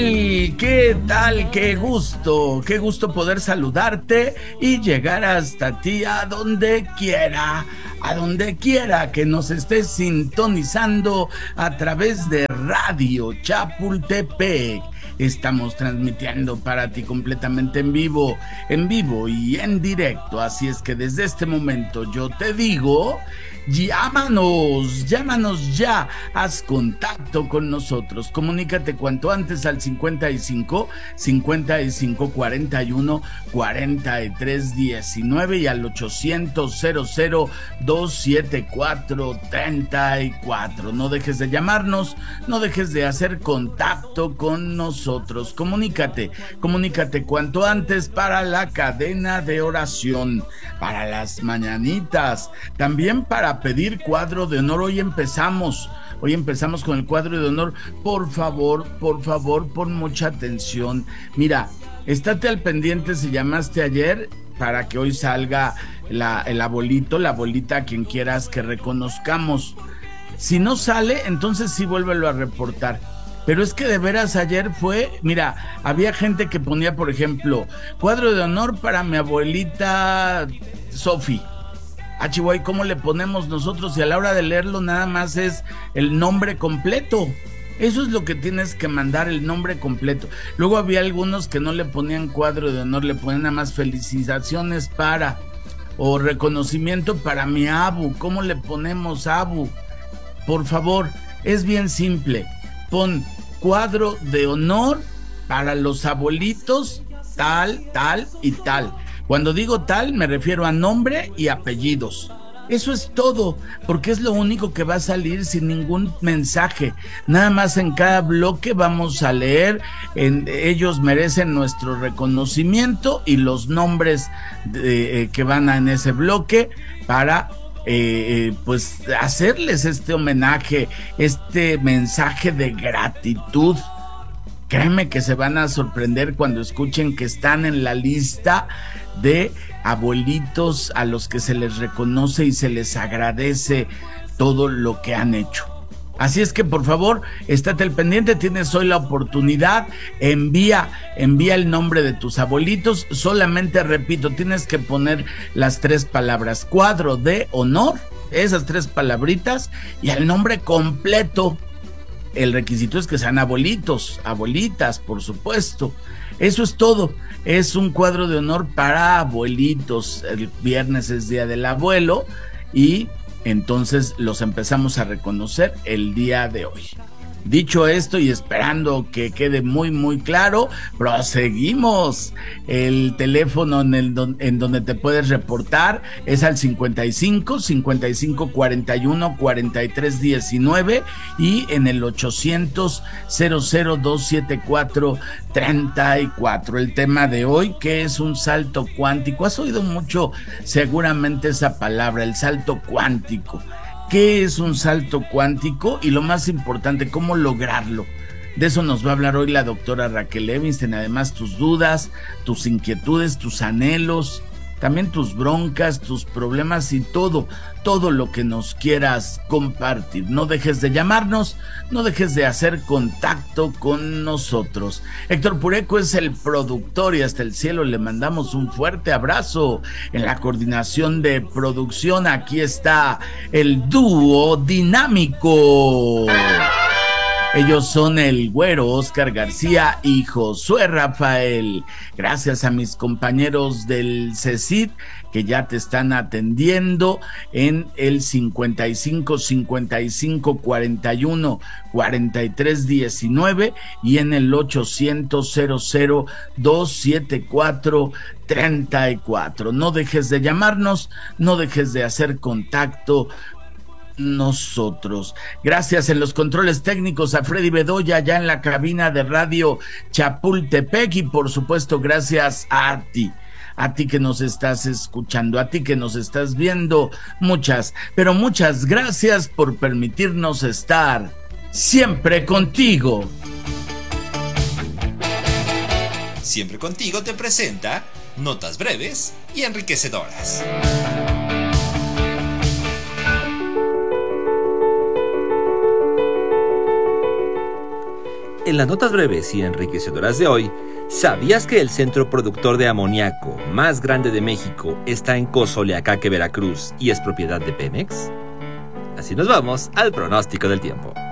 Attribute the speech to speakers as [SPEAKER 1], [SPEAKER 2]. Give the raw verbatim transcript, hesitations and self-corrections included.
[SPEAKER 1] ¿Qué tal? Qué gusto, qué gusto poder saludarte y llegar hasta ti a donde quiera, a donde quiera que nos estés sintonizando a través de Radio Chapultepec. Estamos transmitiendo para ti completamente en vivo, en vivo y en directo. Así es que desde este momento yo te digo, llámanos, llámanos ya, haz contacto con nosotros, comunícate cuanto antes al cincuenta y cinco, cincuenta y cinco, cuarenta y uno, cuarenta y tres, diecinueve y al ochocientos, cero cero, doscientos setenta y cuatro, treinta y cuatro. No dejes de llamarnos, no dejes de hacer contacto con nosotros, comunícate, comunícate cuanto antes para la cadena de oración, para las mañanitas, también para pedir cuadro de honor. Hoy empezamos, hoy empezamos con el cuadro de honor. Por favor, por favor, pon mucha atención. Mira, estate al pendiente si llamaste ayer para que hoy salga la, el abuelito, la abuelita, a quien quieras que reconozcamos. Si no sale, entonces sí vuélvelo a reportar. Pero es que de veras ayer fue, mira, había gente que ponía, por ejemplo, cuadro de honor para mi abuelita Sofi. Ah, Chihuahua, ¿cómo le ponemos nosotros? Y a la hora de leerlo nada más es el nombre completo. Eso es lo que tienes que mandar, el nombre completo. Luego había algunos que no le ponían cuadro de honor, le ponían nada más felicitaciones para, o reconocimiento para mi abu. ¿Cómo le ponemos abu? Por favor, es bien simple. Pon cuadro de honor para los abuelitos, tal, tal y tal. Cuando digo tal, me refiero a nombre y apellidos. Eso es todo, porque es lo único que va a salir sin ningún mensaje. Nada más en cada bloque vamos a leer, en, ellos merecen nuestro reconocimiento y los nombres de, eh, que van en ese bloque para eh, pues hacerles este homenaje, este mensaje de gratitud. Créeme que se van a sorprender cuando escuchen que están en la lista de abuelitos a los que se les reconoce y se les agradece todo lo que han hecho. Así es que por favor, estate al pendiente, tienes hoy la oportunidad, envía, envía el nombre de tus abuelitos, solamente repito, tienes que poner las tres palabras, cuadro de honor, esas tres palabritas y el nombre completo. El requisito es que sean abuelitos, abuelitas, por supuesto. Eso es todo. Es un cuadro de honor para abuelitos. El viernes es Día del Abuelo y entonces los empezamos a reconocer el día de hoy. Dicho esto y esperando que quede muy muy claro, proseguimos. El teléfono en, el don, en donde te puedes reportar es al cincuenta y cinco, cincuenta y cinco, cuarenta y uno, cuarenta y tres, diecinueve y en el ochocientos, cero cero, doscientos setenta y cuatro, treinta y cuatro. El tema de hoy, que es un salto cuántico. Has oído mucho seguramente esa palabra, el salto cuántico. ¿Qué es un salto cuántico? Y lo más importante, ¿cómo lograrlo? De eso nos va a hablar hoy la doctora Raquel Levinstein. Además, tus dudas, tus inquietudes, tus anhelos, también tus broncas, tus problemas y todo, todo lo que nos quieras compartir. No dejes de llamarnos, no dejes de hacer contacto con nosotros. Héctor Pureco es el productor y hasta el cielo le mandamos un fuerte abrazo. En la coordinación de producción aquí está el dúo dinámico. Ellos son el Güero Oscar García y Josué Rafael. Gracias a mis compañeros del CECID que ya te están atendiendo en el cincuenta y cinco, cincuenta y cinco, cuarenta y uno, cuarenta y tres, diecinueve y en el ochocientos, cero cero, doscientos setenta y cuatro, treinta y cuatro. No dejes de llamarnos, no dejes de hacer contacto nosotros. Gracias en los controles técnicos a Freddy Bedoya ya en la cabina de Radio Chapultepec y por supuesto gracias a ti, a ti que nos estás escuchando, a ti que nos estás viendo. Muchas, pero muchas gracias por permitirnos estar siempre contigo.
[SPEAKER 2] Siempre contigo te presenta notas breves y enriquecedoras.
[SPEAKER 3] En las notas breves y enriquecedoras de hoy, ¿sabías que el centro productor de amoníaco más grande de México está en Cozoleacaque, Veracruz, y es propiedad de Pemex? Así nos vamos al pronóstico del tiempo.